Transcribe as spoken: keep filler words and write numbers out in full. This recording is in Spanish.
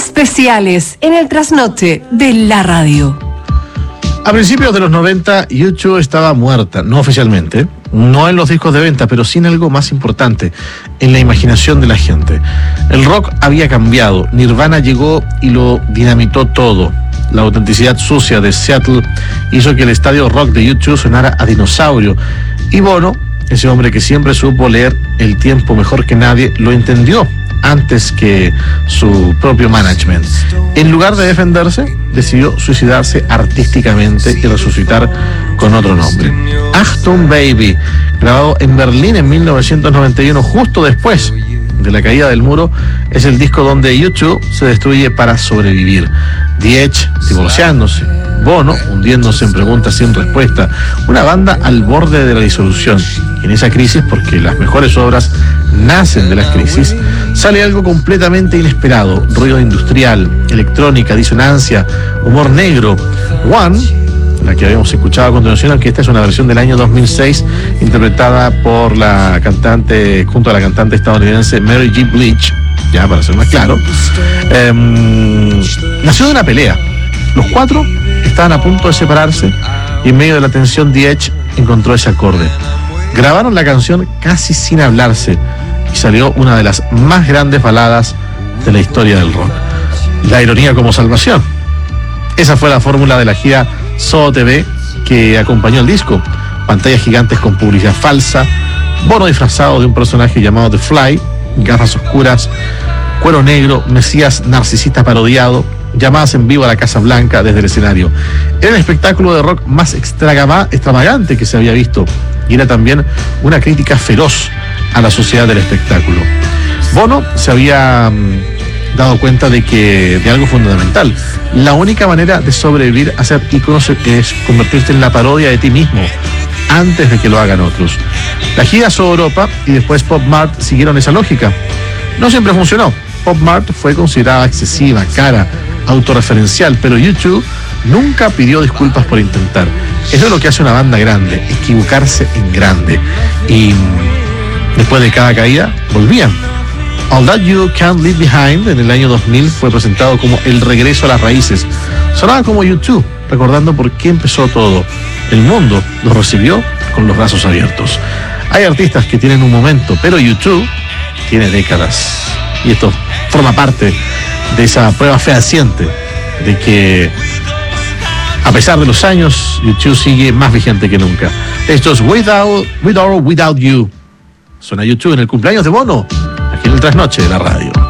especiales en el trasnoche de la radio. A principios de los noventa, U dos estaba muerta, no oficialmente, no en los discos de venta, pero sí en algo más importante, en la imaginación de la gente. El rock había cambiado, Nirvana llegó y lo dinamitó todo. La autenticidad sucia de Seattle hizo que el estadio rock de U dos sonara a dinosaurio. Y Bono, ese hombre que siempre supo leer el tiempo mejor que nadie, lo entendió antes que su propio management. En lugar de defenderse, decidió suicidarse artísticamente y resucitar con otro nombre. Achtung Baby, grabado en Berlín en mil novecientos noventa y uno, justo después de la caída del muro, es el disco donde U dos se destruye para sobrevivir. The Edge divorciándose, Bono hundiéndose en preguntas sin respuesta, una banda al borde de la disolución. Y en esa crisis, porque las mejores obras nacen de las crisis, sale algo completamente inesperado: ruido industrial, electrónica, disonancia, humor negro. One, la que habíamos escuchado a continuación, aunque esta es una versión del año dos mil seis, interpretada por la cantante, junto a la cantante estadounidense Mary J. Blige, ya para ser más claro, eh, nació de una pelea. Los cuatro estaban a punto de separarse y en medio de la tensión The Edge encontró ese acorde. Grabaron la canción casi sin hablarse y salió una de las más grandes baladas de la historia del rock. La ironía como salvación. Esa fue la fórmula de la gira Soho T V que acompañó el disco. Pantallas gigantes con publicidad falsa, Bono disfrazado de un personaje llamado The Fly, gafas oscuras, cuero negro, Mesías narcisista parodiado, llamadas en vivo a la Casa Blanca desde el escenario. Era el espectáculo de rock más extravagante que se había visto y era también una crítica feroz a la sociedad del espectáculo. Bono se había um, dado cuenta de que de algo fundamental: la única manera de sobrevivir a ser ícono es convertirte en la parodia de ti mismo antes de que lo hagan otros. La gira Soho Europa y después Pop Mart siguieron esa lógica. No siempre funcionó. Pop Mart fue considerada excesiva, cara, autorreferencial, pero U dos nunca pidió disculpas por intentar. Eso es lo que hace una banda grande, equivocarse en grande. Y después de cada caída, volvían. All That You Can't Leave Behind en el año dos mil fue presentado como el regreso a las raíces. Sonaba como U dos, recordando por qué empezó todo. El mundo los recibió con los brazos abiertos. Hay artistas que tienen un momento, pero U dos tiene décadas. Y esto forma parte de esa prueba fehaciente de que, a pesar de los años, U dos sigue más vigente que nunca. Esto es Without, With or Without You. Suena U dos en el cumpleaños de Bono, aquí en el Trasnoche de la radio.